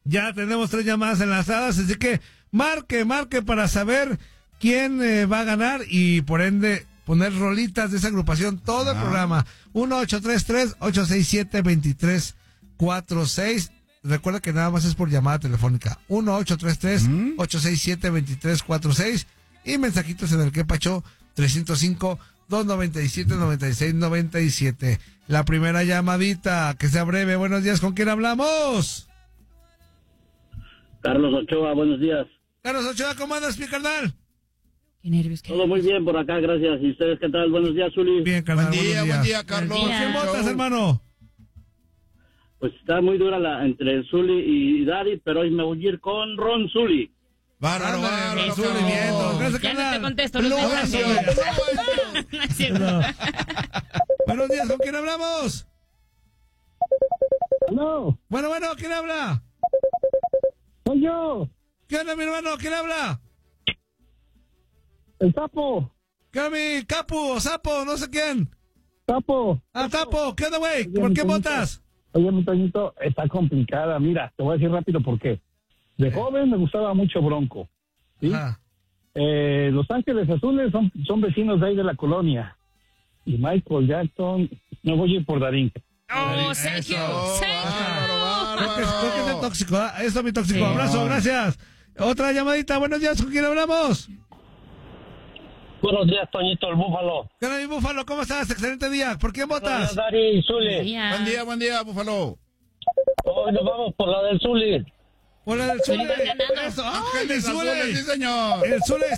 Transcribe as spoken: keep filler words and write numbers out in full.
Ya tenemos tres llamadas enlazadas, así que marque, marque para saber quién eh, va a ganar y por ende poner rolitas de esa agrupación todo el ah. programa. uno ocho tres tres, ocho seis siete, dos tres cuatro seis. Recuerda que nada más es por llamada telefónica. uno ocho tres tres, ocho seis siete, dos tres cuatro seis y mensajitos en el que pacho tres cero cinco, dos noventa y siete, noventa y seis noventa y siete. La primera llamadita, que sea breve. Buenos días, ¿con quién hablamos? Carlos Ochoa, buenos días. Carlos Ochoa, ¿cómo andas, mi carnal? Qué nervios. Qué Todo muy bien por acá, gracias. ¿Y ustedes qué tal? Buenos días, Zuli. Bien, carnal, buen día, buenos días. buen día, Carlos. ¿Por quién votas, hermano? Pues está muy dura la entre Zuli y Daddy, pero hoy me voy a ir con Ron Zuli. Bárbaro, bárbaro, Zuli, bien. Gracias, Ya carnal. no te contesto. Blue, No te Blue, contesto. Blue. No es cierto. No. Buenos días, ¿con quién hablamos? No, Bueno, bueno, ¿quién habla? soy yo, ¿Qué onda, mi hermano? ¿Quién habla? el Sapo, ¿Qué onda, mi Capu o Sapo? No sé quién. Sapo. Ah, Sapo, ¿qué onda, güey? Oye, ¿Por mi qué Toñito. votas? Oye, mi Toñito, está complicada. Mira, te voy a decir rápido por qué. De joven me gustaba mucho Bronco. ¿Sí? Ajá. Eh, Los Ángeles Azules son, son vecinos de ahí de la colonia. Y Michael Jackson, no voy a ir por Darín. Oh, Sergio. Eso, Sergio. Creo que es- creo que es de tóxico, ¿ah? Eso, mi tóxico. Sí. Abrazo, gracias. Otra llamadita. Buenos días, ¿con quién hablamos? Buenos días, Toñito, el Búfalo. ¿Qué onda, mi Búfalo? ¿Cómo estás? Excelente día. ¿Por quién votas? Dari y Zuli. Día. Buen día, buen día, Búfalo. Hoy nos vamos por la del Zuli. Hola, el Zule. Zuli, vas ganando. Eso, ¡ay, el Ángeles Zule! Azules, sí, señor. El Zule